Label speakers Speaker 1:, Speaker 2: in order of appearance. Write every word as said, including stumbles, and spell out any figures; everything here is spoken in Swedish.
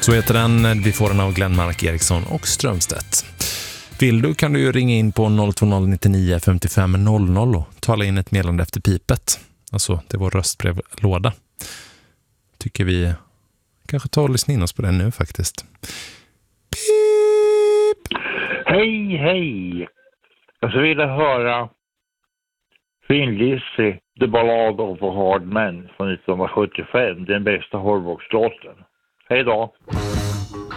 Speaker 1: Så heter den. Vi får den av Glenmark Eriksson och Strömstedt. Vill du kan du ju ringa in på noll två noll nittionio femtiofem noll noll och tala in ett meddelande efter pipet. Alltså, det var röstbrevlåda. Tycker vi kanske tar och lyssna in oss på den nu faktiskt. Pip!
Speaker 2: Hej, hej! Jag skulle vilja höra Thin Lizzy, The Ballad of a Hard Man från nittonhundrasjuttiofem. Den bästa hårdrockslåten. Hej då!